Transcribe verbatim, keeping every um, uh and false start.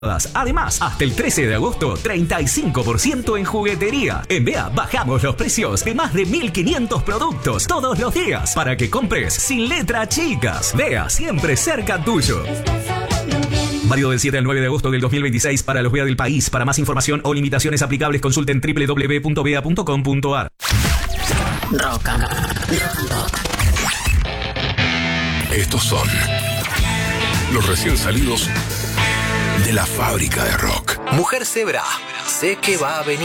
Además, hasta el trece de agosto, treinta y cinco por ciento en juguetería. En B E A bajamos los precios de más de mil quinientos productos todos los días para que compres sin letra chicas. B E A siempre cerca tuyo. Válido del siete al nueve de agosto del dos mil veintiséis para los B E A del país. Para más información o limitaciones aplicables, consulten doble u doble u doble u punto b e a punto com punto a r. Rock. Estos son los recién salidos de la fábrica de rock. Mujer Zebra, sé que va a venir.